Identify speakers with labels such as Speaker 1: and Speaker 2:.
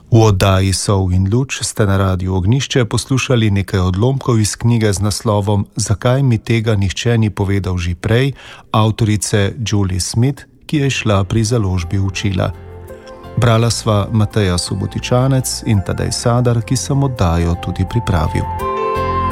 Speaker 1: V oddaji Sol in luč ste na Radiu Ognjišče poslušali nekaj odlomkov iz knjige z naslovom Zakaj mi tega nihče ni povedal že prej, avtorice Julie Smith, ki je šla pri založbi učila. Brala sva Mateja Subotičanec in Tadej Sadar, ki sem oddajo tudi pripravil.